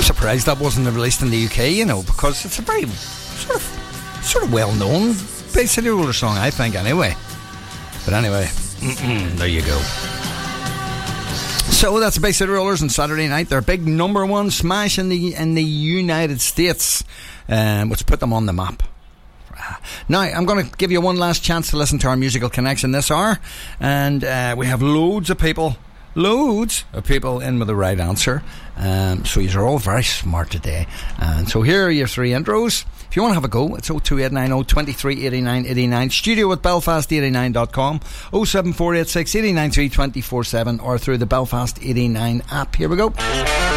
surprised that wasn't released in the UK, you know, because it's a very sort of well-known Bay City Roller song, I think, anyway. But anyway, there you go. So that's Bay City Rollers on Saturday night. Their big number one smash in the United States, which put them on the map. Now, I'm going to give you one last chance to listen to our musical connection this hour, and we have loads of people in with the right answer. So you're all very smart today. And so here are your three intros. If you want to have a go, it's 02890 23 89 89, studio at belfast89.com, 07486 893 24/7, or through the Belfast 89 app. Here we go.